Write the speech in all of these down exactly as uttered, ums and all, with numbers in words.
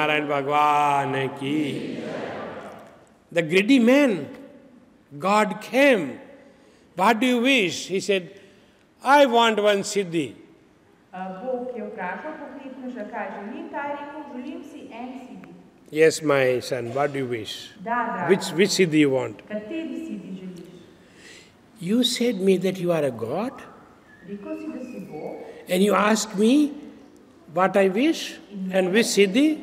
Narayan Bhagwan ki. The greedy man, God came. What do you wish? He said, I want one siddhi. Yes, my son, what do you wish? Which, which siddhi you want? You said me that you are a God? And you asked me what I wish and which siddhi?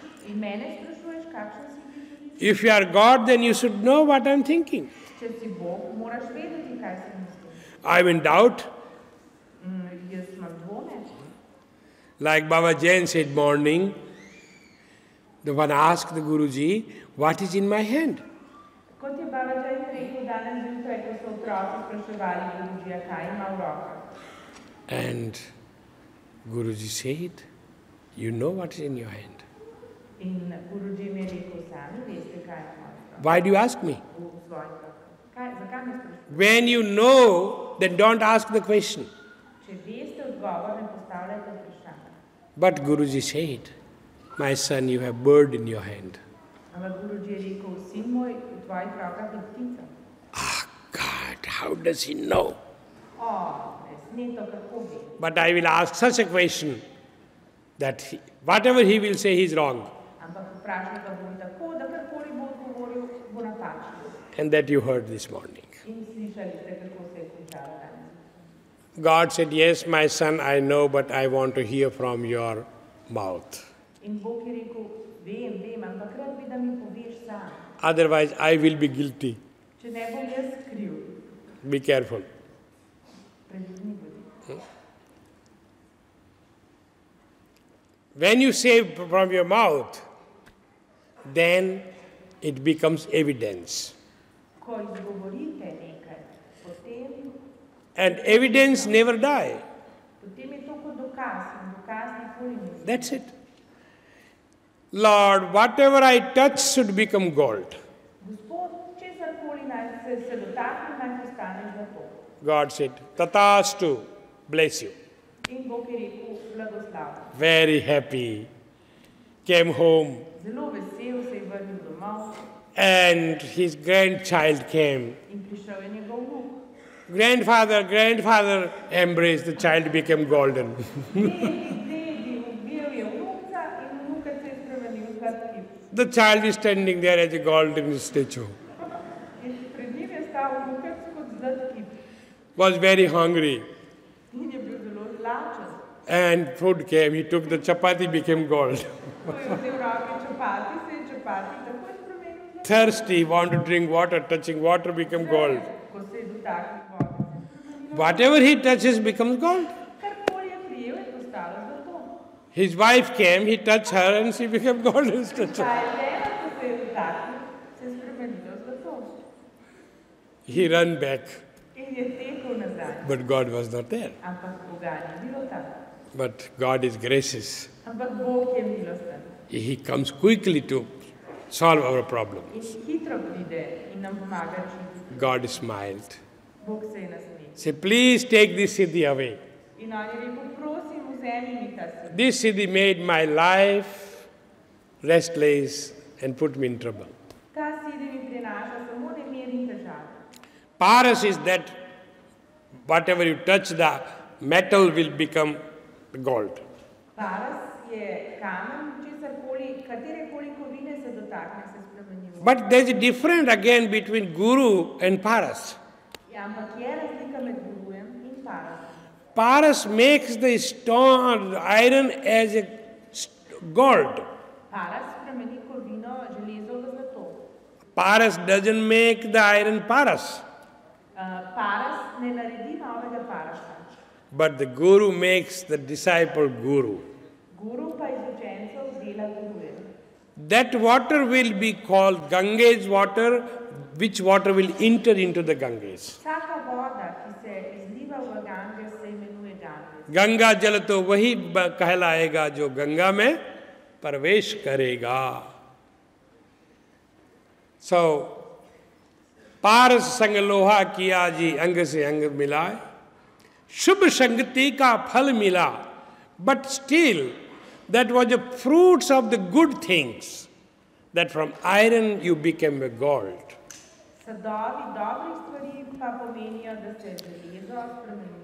If you are God, then you should know what I am thinking. I am in doubt. Like Baba Jain said morning, the one asked the Guruji, what is in my hand? And Guruji said, you know what is in your hand. Why do you ask me? When you know, then don't ask the question. But Guruji said, my son, you have bird in your hand. Ah, God, how does he know? But I will ask such a question that he, whatever he will say, he is wrong. And that you heard this morning. God said, yes, my son, I know, but I want to hear from your mouth. Otherwise, I will be guilty. Be careful. When you say from your mouth, then it becomes evidence. And evidence never die. That's it. Lord, whatever I touch should become gold. God said, Tatastu, bless you. Very happy. Came home. And his grandchild came. Grandfather, grandfather embraced, the child became golden. The child is standing there as a golden statue. Was very hungry. And food came, he took the chapati, became gold. Thirsty, want to drink water, touching water became gold. Whatever he touches becomes gold. His wife came, he touched her and she became golden statue. He ran back. But God was not there. But God is gracious. He comes quickly to solve our problems. God smiled. Say, please take this siddhi away. This siddhi made my life restless and put me in trouble. Paras is that whatever you touch, the metal will become gold. But there is a difference again between Guru and Paras. Paras makes the stone, the iron as a gold. Paras doesn't make the iron paras. But the Guru makes the disciple Guru. That water will be called Ganges water, which water will enter into the Ganges. Ganga जल तो वही कहलाएगा जो गंगा में प्रवेश करेगा. सो पारस संग लोहा किया जी अंग से अंग मिलाए, शुभ संगति का फल मिला, but still That was the fruits of the good things, that from iron you became a gold. Sa David, David is twari papomania the surgery. Is